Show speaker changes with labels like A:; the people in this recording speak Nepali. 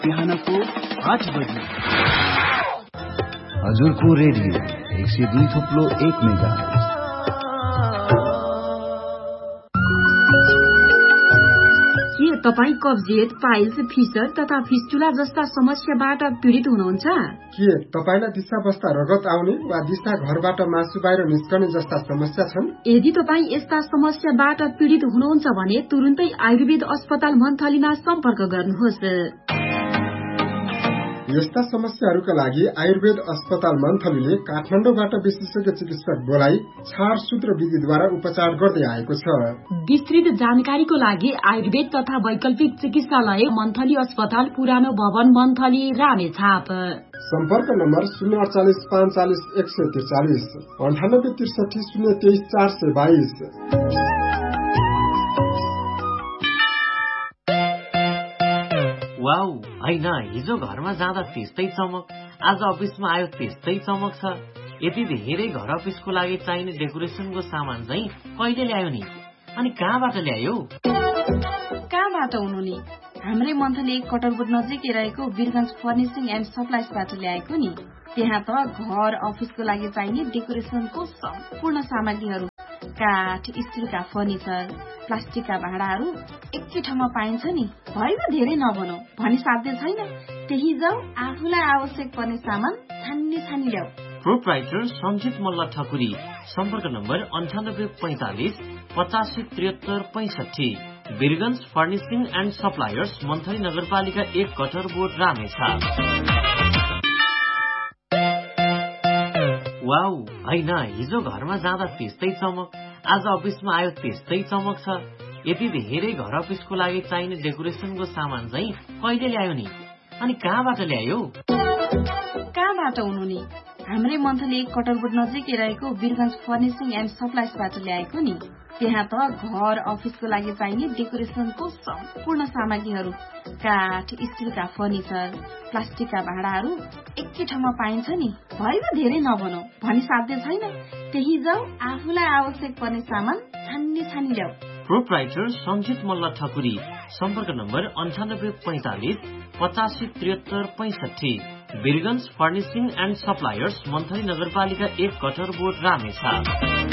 A: बिहानको 8 बजे
B: हजुरको रेडियो 102.1 मेगाहर्ज।
C: के तपाईँ कब्जियत, पाइल्स, फिसर तथा फिस्टुला जस्ता समस्याबाट पीडित हुनुहुन्छ?
D: के तपाईलाई दिशा बस्दा रगत आउने वा दिशा घरबाट मासु बाहिर निस्कने जस्ता समस्या छन्?
C: यदि तपाईँ यस्ता समस्याबाट पीडित हुनुहुन्छ भने तुरुन्तै आयुर्वेद अस्पताल मन्थलीमा सम्पर्क गर्नुहोस्।
D: यस्ता समस्याहरूका लागि आयुर्वेद अस्पताल मन्थलीले काठमाडौँबाट विशेषज्ञ चिकित्सक बोलाई छारसूत्र विधिद्वारा उपचार गर्दै आएको छ।
C: विस्तृत जानकारीको लागि आयुर्वेद तथा वैकल्पिक चिकित्सालय मन्थली अस्पताल, पुरानो भवन, मन्थली, रामेछाप।
D: सम्पर्क नम्बर 048 45 143 98 63 023 422।
E: वाउ, हैन हिजो घरमा जाँदा त्यस्तै चमक, आज अफिसमा आयो त्यस्तै चमक छ। यति धेरै घर अफिसको लागि चाहिने डेकोरेसनको सामान चाहिँ कहिले ल्यायो नि? अनि कहाँबाट ल्यायो?
F: कहाँबाट हुनु नि? हाम्रै मन्थली कटरबोट नजिकै रहेको वीरगञ्ज फर्निशिङ एन्ड सप्लाइजबाट ल्याएको नि। त्यहाँ त घर अफिसको लागि चाहिने डेकोरेसनको सम्पूर्ण सामग्रीहरू, काठ, स्टिलका फर्निचर, प्लास्टिकका भाँडाहरू एकै ठाउँमा पाइन्छ नि। भएन धेरै नभनौ, भनी साध्य छैन। त्यही जाऊ, आफूलाई आवश्यक पर्ने सामान छानी ल्याऊ।
E: प्रोप्राइटर सञ्जित मल्ल ठकुरी। सम्पर्क number 98 45 85 73 65। Birgunj furnishing and suppliers, monthly नगरपालिका 1, कटरबोट, रामेछाप। वाउ, हैन हिजो घरमा जाँदा त्यस्तै चमक, आज अफिसमा आयो त्यस्तै चमक छ। यति धेरै घर अफिसको लागि चाहिने डेकोरेसनको सामान चाहिँ कहिले ल्यायो नि? अनि कहाँबाट ल्यायो?
F: कहाँबाट हुनु नि? हाम्रै मन्थली कटरबोट नजिकै रहेको वीरगञ्ज फर्निशिङ एन्ड सप्लाइजबाट ल्याएको नि। त्यहाँ त घर अफिसको लागि चाहिने डेकोरेसनको सम्पूर्ण सामग्रीहरू, काठ, स्टिलका फर्निचर, प्लास्टिकका भाँडाहरू एकै ठाउँमा पाइन्छ नि। भएन धेरै नभनौ, भनी साध्य छैन। त्यही जाऊ, आफूलाई आवश्यक पर्ने सामान छानी ल्याऊ।
E: प्रोप्राइटर सञ्जित मल्ल ठकुरी। सम्पर्क number 98 45 85 73 65। Birgunj furnishing and suppliers, monthly नगरपालिका 1, कटरबोट, रामेछाप।